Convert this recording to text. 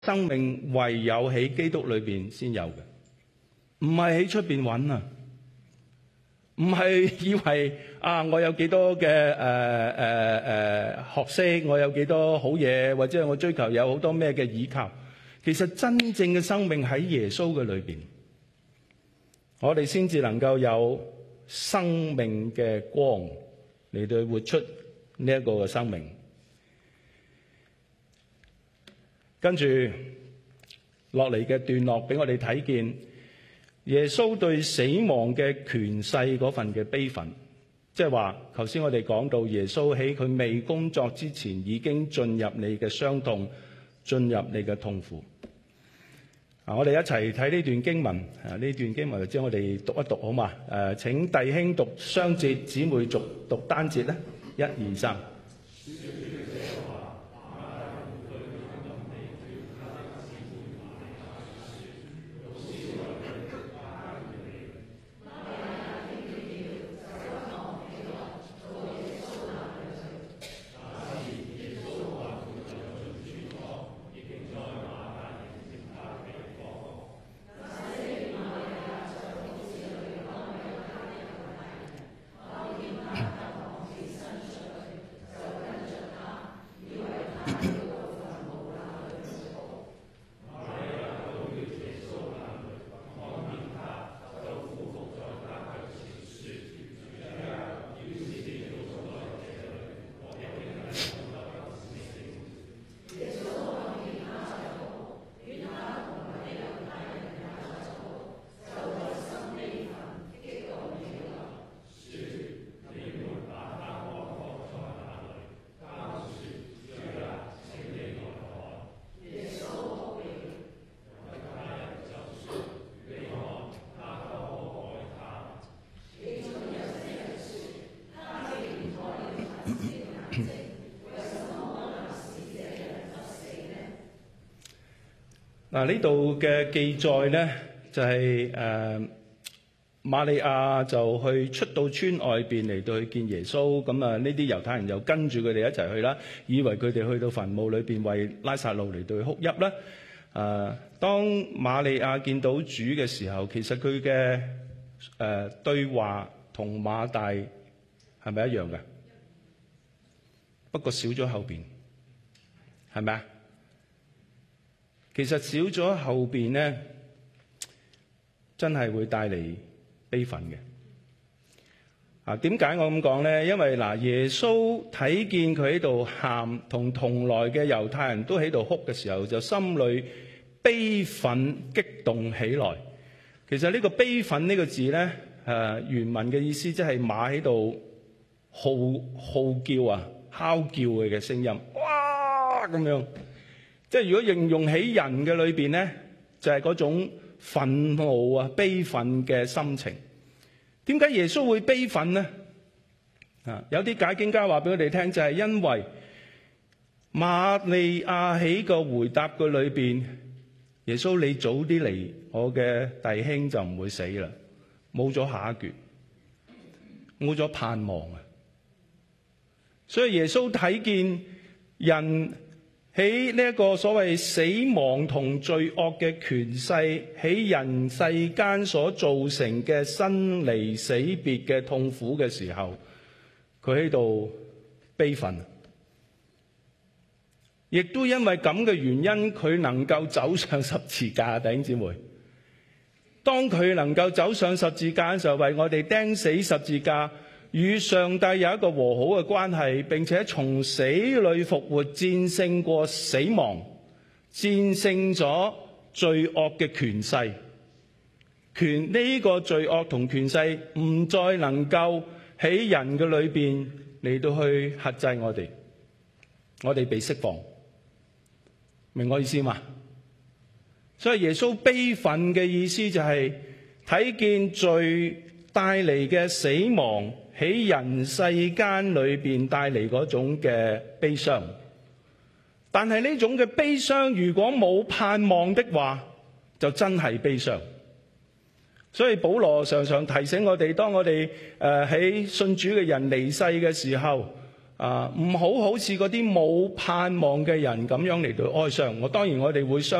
生命唯有喺基督裏邊先有嘅，唔係喺出邊揾啊！唔係以為我有幾多嘅學識，我有幾多好嘢，或者我追求有好多咩嘅倚靠。其實真正嘅生命喺耶穌嘅裏邊，我哋先至能夠有生命嘅光嚟到活出呢一個嘅生命。跟住落嚟嘅段落俾我哋睇見耶穌對死亡嘅權勢嗰份嘅悲憤，即係話頭先我哋講到耶穌喺佢未工作之前已經進入你嘅傷痛，進入你嘅痛苦。我哋一齊睇呢段經文，呢段經文就將我哋讀一讀好嘛？請弟兄讀雙節，姊妹讀單節咧。1、2、3。呢度嘅記載咧，就係瑪利亞就去出到村外邊嚟到去見耶穌，咁呢啲猶太人又跟住佢哋一齊去啦，以為佢哋去到墳墓裏邊為拉撒路嚟到去哭泣啦。當瑪利亞見到主嘅時候，其實佢嘅對話同馬大係咪一樣嘅？不過少咗後邊，係咪啊？其實少咗後邊咧，真係會帶嚟悲憤嘅。點解我咁講咧？因為耶穌睇見佢喺度喊，同來嘅猶太人都喺度哭嘅時候，就心裏悲憤激動起來。其實呢個悲憤呢個字咧，原文嘅意思即係馬喺度號叫啊，嚎叫嘅聲音，哇咁樣。即係如果形容起人嘅裏邊咧，就係嗰種憤怒啊、悲憤嘅心情。點解耶穌會悲憤呢？有啲解經家話俾我哋聽，就係因為瑪利亞喺個回答嘅裏邊，耶穌你早啲嚟，我嘅弟兄就唔會死啦，冇咗下一橛，冇咗盼望啊！所以耶穌睇見人喺呢一個所謂死亡同罪惡嘅權勢喺人世間所造成嘅生離死別嘅痛苦嘅時候，佢喺度悲憤，亦都因為咁嘅原因，佢能夠走上十字架。弟兄姊妹，當佢能夠走上十字架嘅時候，為我哋釘死十字架，與上帝有一個和好嘅關係，並且從死裏復活，戰勝過死亡，戰勝咗罪惡嘅權勢。呢個罪惡同權勢唔再能夠喺人嘅裏邊嚟到去轄制我哋，我哋被釋放。明我意思嘛？所以耶穌悲憤嘅意思就係睇見罪帶嚟嘅死亡喺人世間裏邊帶嚟嗰種嘅悲傷，但係呢種嘅悲傷如果冇盼望的話，就真係悲傷。所以保羅常常提醒我哋，當我哋喺信主嘅人離世嘅時候， 唔好好似嗰啲冇盼望嘅人咁樣嚟到哀傷。當然我哋會相